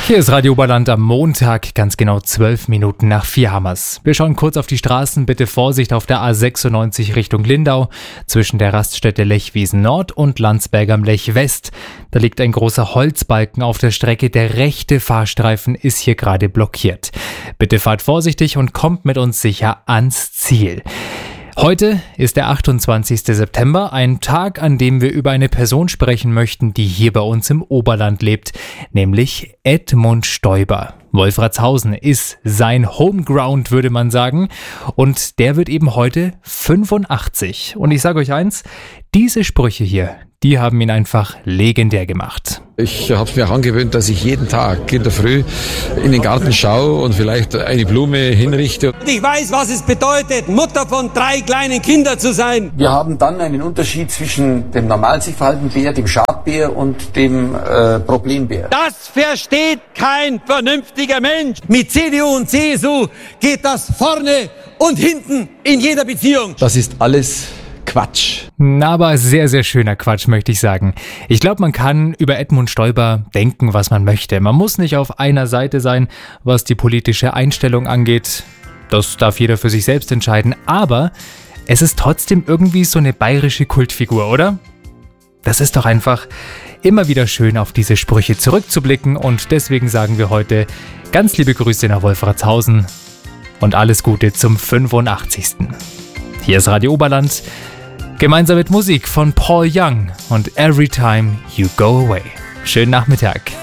Hier ist Radio Oberland am Montag, ganz genau 12 Minuten nach 4 hammers. Wir schauen kurz auf die Straßen, bitte Vorsicht auf der A96 Richtung Lindau, zwischen der Raststätte Lechwiesen Nord und Landsberg am Lech West. Da liegt ein großer Holzbalken auf der Strecke, der rechte Fahrstreifen ist hier gerade blockiert. Bitte fahrt vorsichtig und kommt mit uns sicher ans Ziel. Heute ist der 28. September, ein Tag, an dem wir über eine Person sprechen möchten, die hier bei uns im Oberland lebt, nämlich Edmund Stoiber. Wolfratshausen ist sein Homeground, würde man sagen, und der wird eben heute 85. Und ich sage euch eins, diese Sprüche hier, die haben ihn einfach legendär gemacht. Ich habe es mir auch angewöhnt, dass ich jeden Tag in der Früh in den Garten schaue und vielleicht eine Blume hinrichte. Ich weiß, was es bedeutet, Mutter von 3 kleinen Kindern zu sein. Wir haben dann einen Unterschied zwischen dem normal sich verhaltenden Bär, dem Schadbär und dem Problembär. Das versteht kein vernünftiger Mensch. Mit CDU und CSU geht das vorne und hinten in jeder Beziehung. Das ist alles Quatsch. Aber sehr, sehr schöner Quatsch, möchte ich sagen. Ich glaube, man kann über Edmund Stoiber denken, was man möchte. Man muss nicht auf einer Seite sein, was die politische Einstellung angeht. Das darf jeder für sich selbst entscheiden. Aber es ist trotzdem irgendwie so eine bayerische Kultfigur, oder? Das ist doch einfach immer wieder schön, auf diese Sprüche zurückzublicken. Und deswegen sagen wir heute ganz liebe Grüße nach Wolfratshausen und alles Gute zum 85. Hier ist Radio Oberland, gemeinsam mit Musik von Paul Young und Every Time You Go Away. Schönen Nachmittag.